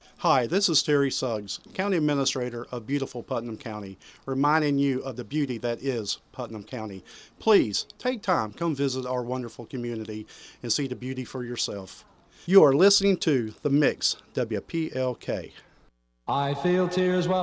Hi, this is Terry Suggs, County Administrator of beautiful Putnam County, reminding you of the beauty that is Putnam County. Please take time, come visit our wonderful community and see the beauty for yourself. You are listening to The Mix, WPLK. I feel tears while